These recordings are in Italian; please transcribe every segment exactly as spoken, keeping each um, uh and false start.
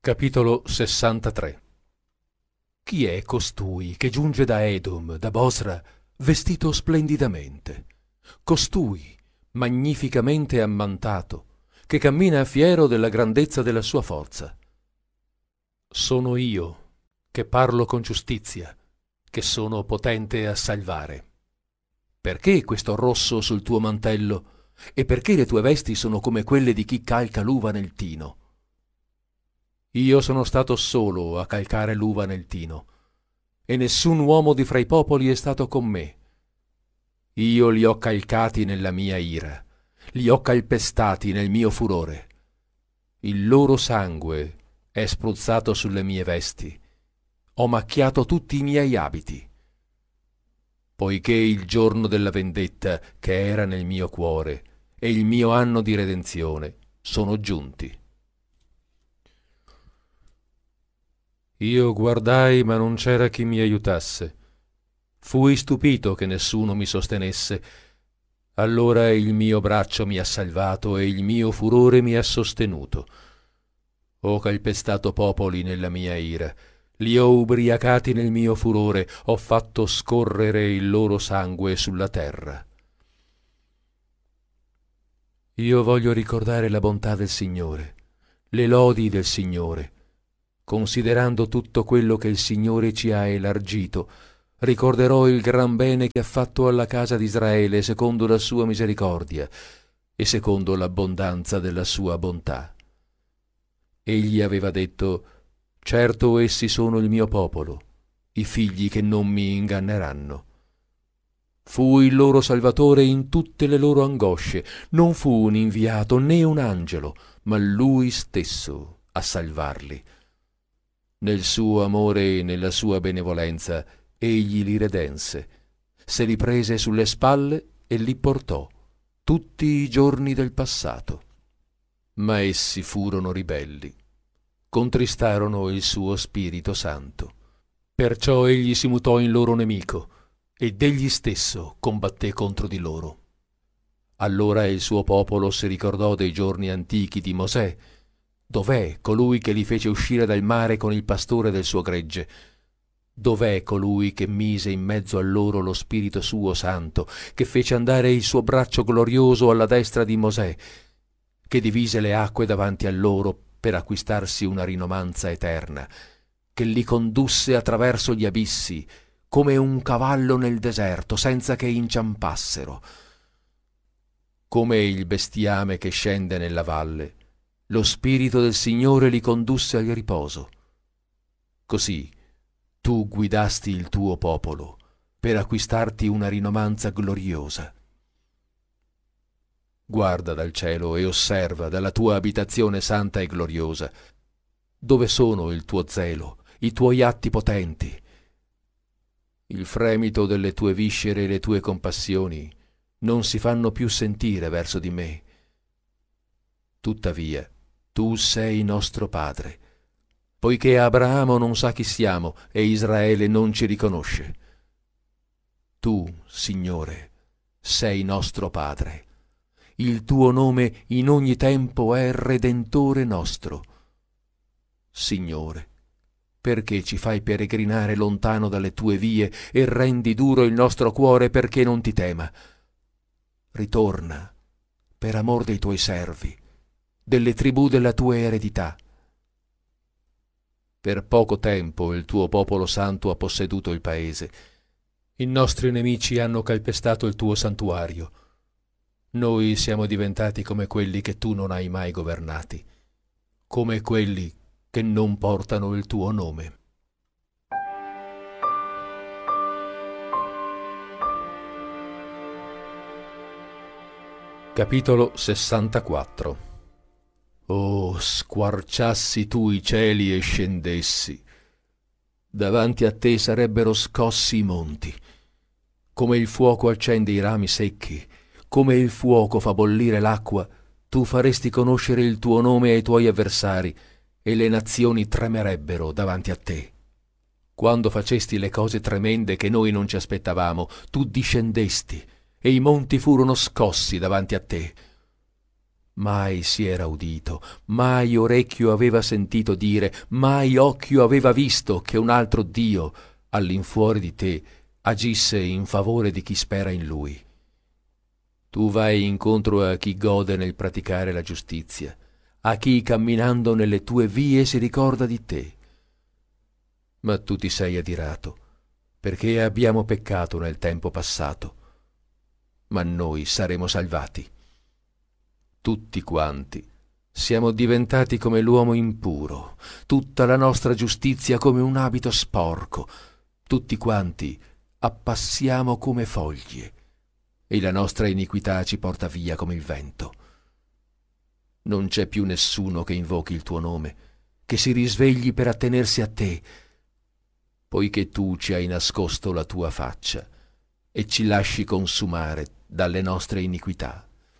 Capitolo sessantatré. Chi è costui che giunge da Edom, da Bosra, vestito splendidamente? Costui, magnificamente ammantato, che cammina fiero della grandezza della sua forza. Sono io, che parlo con giustizia, che sono potente a salvare. Perché questo rosso sul tuo mantello, e perché le tue vesti sono come quelle di chi calca l'uva nel tino? Io sono stato solo a calcare l'uva nel tino, e nessun uomo di fra i popoli è stato con me. Io li ho calcati nella mia ira, li ho calpestati nel mio furore. Il loro sangue è spruzzato sulle mie vesti, ho macchiato tutti i miei abiti. Poiché il giorno della vendetta che era nel mio cuore e il mio anno di redenzione sono giunti. Io guardai, ma non c'era chi mi aiutasse. Fui stupito che nessuno mi sostenesse. Allora il mio braccio mi ha salvato e il mio furore mi ha sostenuto. Ho calpestato popoli nella mia ira, li ho ubriacati nel mio furore, ho fatto scorrere il loro sangue sulla terra. Io voglio ricordare la bontà del Signore, le lodi del Signore. Considerando tutto quello che il Signore ci ha elargito, ricorderò il gran bene che ha fatto alla casa di Israele secondo la sua misericordia e secondo l'abbondanza della sua bontà. Egli aveva detto: certo essi sono il mio popolo, i figli che non mi inganneranno. Fu il loro Salvatore in tutte le loro angosce, non fu un inviato né un angelo, ma Lui stesso a salvarli. Nel suo amore e nella sua benevolenza egli li redense, se li prese sulle spalle e li portò tutti i giorni del passato. Ma essi furono ribelli, contristarono il suo Spirito Santo. Perciò egli si mutò in loro nemico ed egli stesso combatté contro di loro. Allora il suo popolo si ricordò dei giorni antichi di Mosè. Dov'è colui che li fece uscire dal mare con il pastore del suo gregge? Dov'è colui che mise in mezzo a loro lo Spirito suo santo, che fece andare il suo braccio glorioso alla destra di Mosè, che divise le acque davanti a loro per acquistarsi una rinomanza eterna, che li condusse attraverso gli abissi, come un cavallo nel deserto, senza che inciampassero? Come il bestiame che scende nella valle, lo Spirito del Signore li condusse al riposo. Così tu guidasti il tuo popolo per acquistarti una rinomanza gloriosa. Guarda dal cielo e osserva dalla tua abitazione santa e gloriosa. Dove sono il tuo zelo, i tuoi atti potenti? Il fremito delle tue viscere e le tue compassioni non si fanno più sentire verso di me. Tuttavia, tu sei nostro Padre, poiché Abramo non sa chi siamo e Israele non ci riconosce. Tu, Signore, sei nostro Padre. Il tuo nome in ogni tempo è Redentore nostro. Signore, perché ci fai peregrinare lontano dalle tue vie e rendi duro il nostro cuore perché non ti tema? Ritorna, per amor dei tuoi servi, delle tribù della tua eredità. Per poco tempo il tuo popolo santo ha posseduto il paese. I nostri nemici hanno calpestato il tuo santuario. Noi siamo diventati come quelli che tu non hai mai governati, come quelli che non portano il tuo nome. Capitolo sessantaquattro. Oh, squarciassi tu i cieli e scendessi. Davanti a te sarebbero scossi i monti. Come il fuoco accende i rami secchi, come il fuoco fa bollire l'acqua, tu faresti conoscere il tuo nome ai tuoi avversari, e le nazioni tremerebbero davanti a te. Quando facesti le cose tremende che noi non ci aspettavamo, tu discendesti, e i monti furono scossi davanti a te. Mai si era udito, mai orecchio aveva sentito dire, mai occhio aveva visto che un altro Dio, all'infuori di te, agisse in favore di chi spera in Lui. Tu vai incontro a chi gode nel praticare la giustizia, a chi camminando nelle tue vie si ricorda di te. Ma tu ti sei adirato, perché abbiamo peccato nel tempo passato, ma noi saremo salvati. Tutti quanti siamo diventati come l'uomo impuro, tutta la nostra giustizia come un abito sporco, tutti quanti appassiamo come foglie, e la nostra iniquità ci porta via come il vento. Non c'è più nessuno che invochi il tuo nome, che si risvegli per attenersi a te, poiché tu ci hai nascosto la tua faccia e ci lasci consumare dalle nostre iniquità.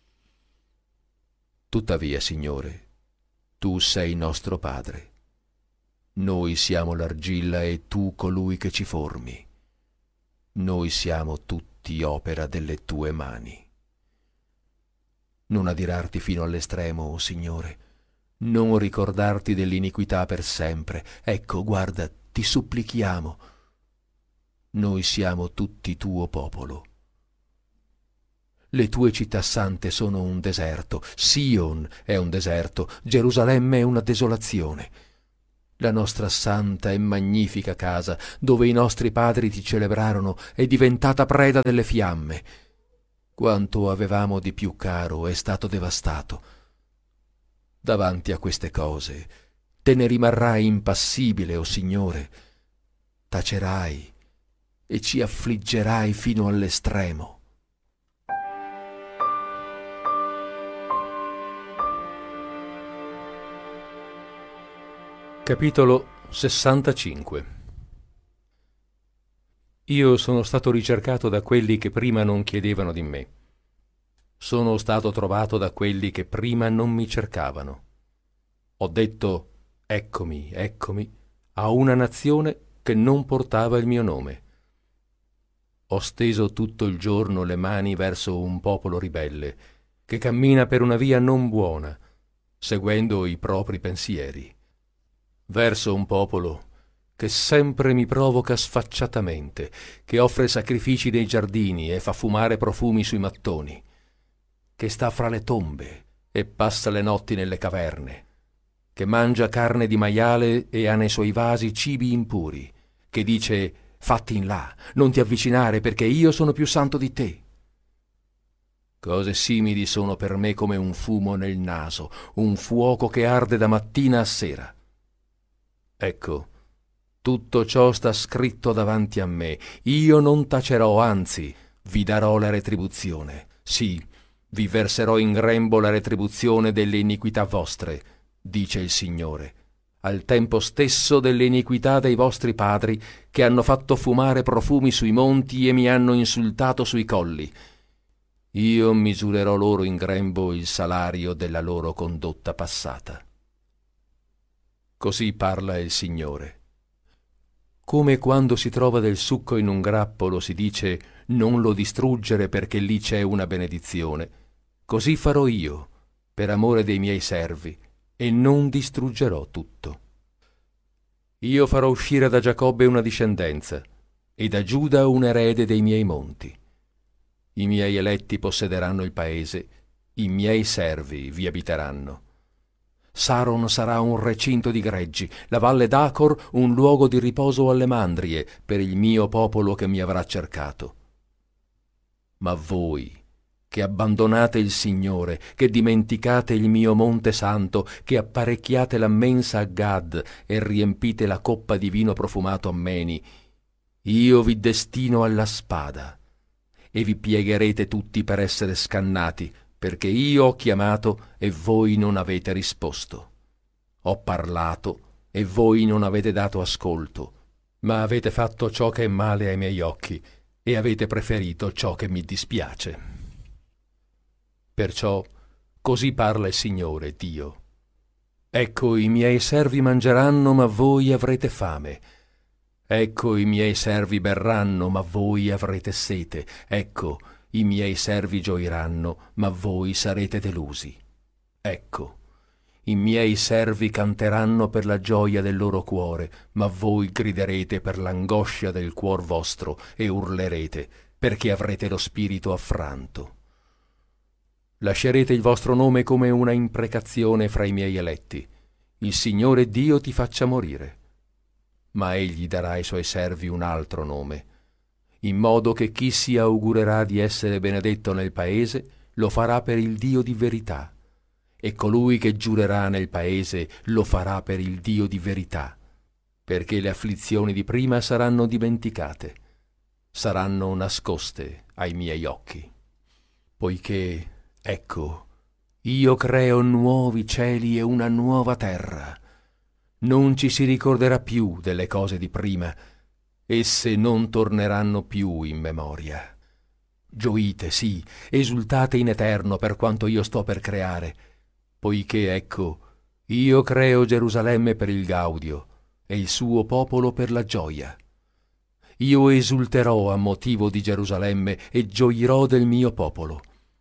Tuttavia, Signore, tu sei nostro Padre. Noi siamo l'argilla e tu colui che ci formi. Noi siamo tutti opera delle tue mani. Non adirarti fino all'estremo, o Signore, non ricordarti dell'iniquità per sempre. Ecco, guarda, ti supplichiamo. Noi siamo tutti tuo popolo. Le tue città sante sono un deserto, Sion è un deserto, Gerusalemme è una desolazione. La nostra santa e magnifica casa, dove i nostri padri ti celebrarono, è diventata preda delle fiamme. Quanto avevamo di più caro è stato devastato. Davanti a queste cose te ne rimarrai impassibile, o Signore. Tacerai e ci affliggerai fino all'estremo. Capitolo sessantacinque. Io sono stato ricercato da quelli che prima non chiedevano di me. Sono stato trovato da quelli che prima non mi cercavano. Ho detto, eccomi, eccomi, a una nazione che non portava il mio nome. Ho steso tutto il giorno le mani verso un popolo ribelle, che cammina per una via non buona, seguendo i propri pensieri. Verso un popolo che sempre mi provoca sfacciatamente, che offre sacrifici nei giardini e fa fumare profumi sui mattoni, che sta fra le tombe e passa le notti nelle caverne, che mangia carne di maiale e ha nei suoi vasi cibi impuri, che dice «Fatti in là, non ti avvicinare perché io sono più santo di te». Cose simili sono per me come un fumo nel naso, un fuoco che arde da mattina a sera. Ecco, tutto ciò sta scritto davanti a me. Io non tacerò, anzi, vi darò la retribuzione. Sì, vi verserò in grembo la retribuzione delle iniquità vostre, dice il Signore, al tempo stesso delle iniquità dei vostri padri, che hanno fatto fumare profumi sui monti e mi hanno insultato sui colli. Io misurerò loro in grembo il salario della loro condotta passata. Così parla il Signore. Come quando si trova del succo in un grappolo si dice non lo distruggere perché lì c'è una benedizione, così farò io per amore dei miei servi e non distruggerò tutto. Io farò uscire da Giacobbe una discendenza e da Giuda un erede dei miei monti. I miei eletti possederanno il paese, i miei servi vi abiteranno. Saron sarà un recinto di greggi, la valle d'Acor un luogo di riposo alle mandrie per il mio popolo che mi avrà cercato. Ma voi, che abbandonate il Signore, che dimenticate il mio monte santo, che apparecchiate la mensa a Gad e riempite la coppa di vino profumato a Meni, io vi destino alla spada e vi piegherete tutti per essere scannati, perché io ho chiamato e voi non avete risposto. Ho parlato e voi non avete dato ascolto, ma avete fatto ciò che è male ai miei occhi e avete preferito ciò che mi dispiace. Perciò così parla il Signore Dio. Ecco, i miei servi mangeranno, ma voi avrete fame. Ecco, i miei servi berranno, ma voi avrete sete. Ecco, i miei servi gioiranno, ma voi sarete delusi. Ecco, i miei servi canteranno per la gioia del loro cuore, ma voi griderete per l'angoscia del cuor vostro e urlerete, perché avrete lo spirito affranto. Lascerete il vostro nome come una imprecazione fra i miei eletti. Il Signore Dio ti faccia morire. Ma egli darà ai suoi servi un altro nome, in modo che chi si augurerà di essere benedetto nel paese lo farà per il Dio di verità, e colui che giurerà nel paese lo farà per il Dio di verità, perché le afflizioni di prima saranno dimenticate, saranno nascoste ai miei occhi. Poiché, ecco, io creo nuovi cieli e una nuova terra. Non ci si ricorderà più delle cose di prima, esse non torneranno più in memoria. Gioite, sì, esultate in eterno per quanto io sto per creare, poiché, ecco, io creo Gerusalemme per il gaudio e il suo popolo per la gioia. Io esulterò a motivo di Gerusalemme e gioirò del mio popolo.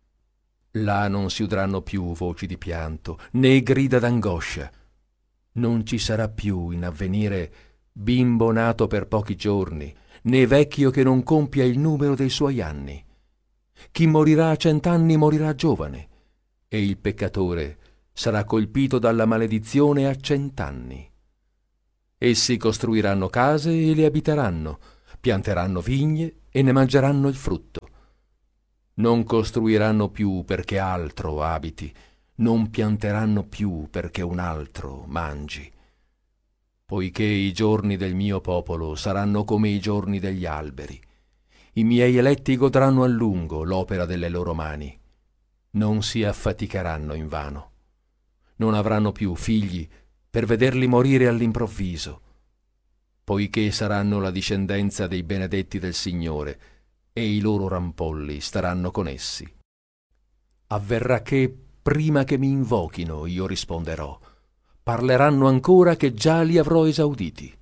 Là non si udranno più voci di pianto, né grida d'angoscia. Non ci sarà più in avvenire bimbo nato per pochi giorni, né vecchio che non compia il numero dei suoi anni. Chi morirà a cent'anni morirà giovane, e il peccatore sarà colpito dalla maledizione a cent'anni. Essi costruiranno case e le abiteranno, pianteranno vigne e ne mangeranno il frutto. Non costruiranno più perché altro abiti, non pianteranno più perché un altro mangi. Poiché i giorni del mio popolo saranno come i giorni degli alberi, i miei eletti godranno a lungo l'opera delle loro mani. Non si affaticheranno invano. Non avranno più figli per vederli morire all'improvviso, poiché saranno la discendenza dei benedetti del Signore, e i loro rampolli staranno con essi. Avverrà che, prima che mi invochino, io risponderò. Parleranno ancora che già li avrò esauditi.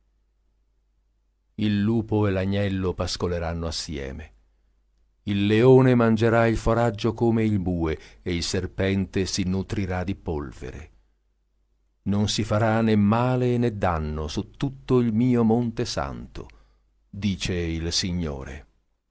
Il lupo e l'agnello pascoleranno assieme. Il leone mangerà il foraggio come il bue e il serpente si nutrirà di polvere. Non si farà né male né danno su tutto il mio monte santo, dice il Signore.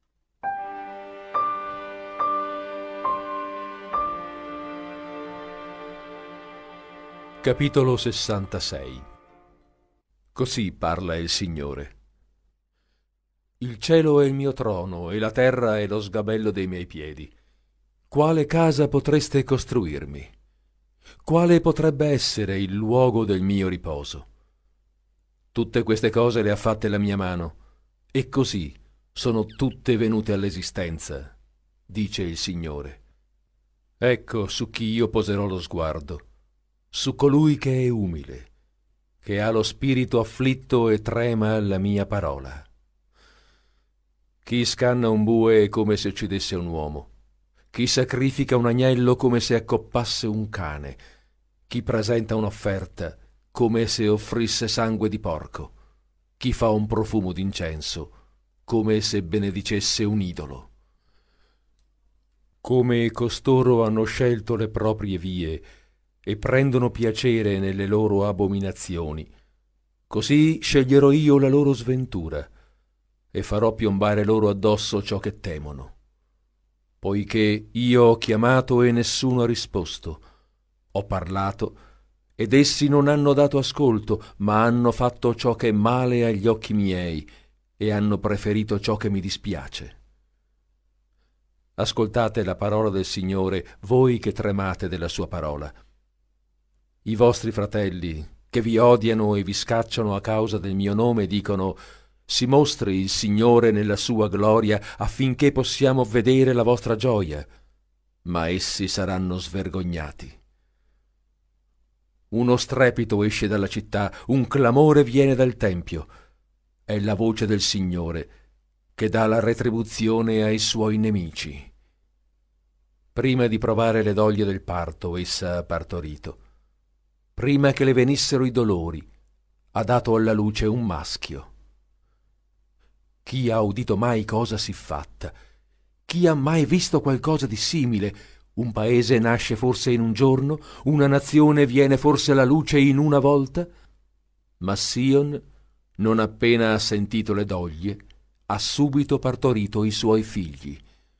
Capitolo sessantasei. Così parla il Signore. Il cielo è il mio trono e la terra è lo sgabello dei miei piedi. Quale casa potreste costruirmi? Quale potrebbe essere il luogo del mio riposo? Tutte queste cose le ha fatte la mia mano, e così sono tutte venute all'esistenza, dice il Signore. Ecco su chi io poserò lo sguardo, su colui che è umile, che ha lo spirito afflitto e trema alla mia parola. Chi scanna un bue come se uccidesse un uomo, chi sacrifica un agnello come se accoppasse un cane, chi presenta un'offerta come se offrisse sangue di porco, chi fa un profumo d'incenso come se benedicesse un idolo. Come costoro hanno scelto le proprie vie e prendono piacere nelle loro abominazioni, così sceglierò io la loro sventura e farò piombare loro addosso ciò che temono. Poiché io ho chiamato e nessuno ha risposto, ho parlato ed essi non hanno dato ascolto, ma hanno fatto ciò che è male agli occhi miei e hanno preferito ciò che mi dispiace. Ascoltate la parola del Signore, voi che tremate della sua parola. I vostri fratelli, che vi odiano e vi scacciano a causa del mio nome, dicono: si mostri il Signore nella sua gloria affinché possiamo vedere la vostra gioia. Ma essi saranno svergognati. Uno strepito esce dalla città, un clamore viene dal tempio. È la voce del Signore che dà la retribuzione ai suoi nemici. Prima di provare le doglie del parto, essa ha partorito. Prima che le venissero i dolori, ha dato alla luce un maschio. Chi ha udito mai cosa siffatta? Chi ha mai visto qualcosa di simile? Un paese nasce forse in un giorno, una nazione viene forse alla luce in una volta? Ma Sion, non appena ha sentito le doglie, ha subito partorito i suoi figli.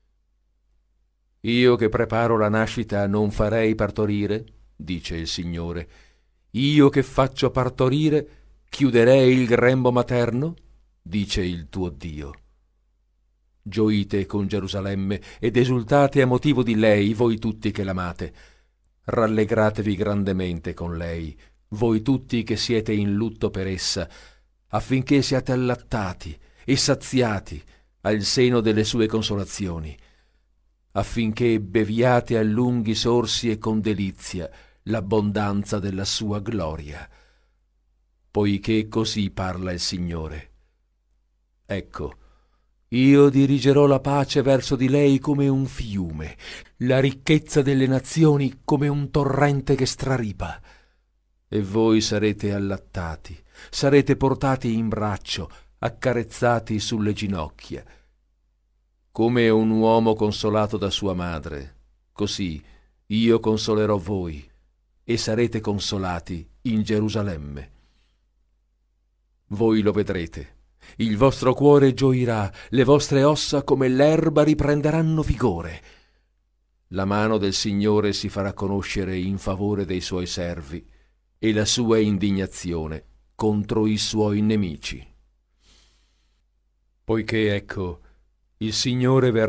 Io che preparo la nascita non farei partorire, dice il Signore. Io che faccio partorire, chiuderei il grembo materno, dice il tuo Dio. Gioite con Gerusalemme ed esultate a motivo di lei, voi tutti che l'amate. Rallegratevi grandemente con lei, voi tutti che siete in lutto per essa, affinché siate allattati e saziati al seno delle sue consolazioni, affinché beviate a lunghi sorsi e con delizia l'abbondanza della sua gloria. Poiché così parla il Signore. Ecco, io dirigerò la pace verso di lei come un fiume, la ricchezza delle nazioni come un torrente che straripa. E voi sarete allattati, sarete portati in braccio, accarezzati sulle ginocchia. Come un uomo consolato da sua madre, così io consolerò voi e sarete consolati in Gerusalemme. Voi lo vedrete. Il vostro cuore gioirà, le vostre ossa come l'erba riprenderanno vigore. La mano del Signore si farà conoscere in favore dei suoi servi e la sua indignazione contro i suoi nemici. Poiché, ecco, il Signore verrà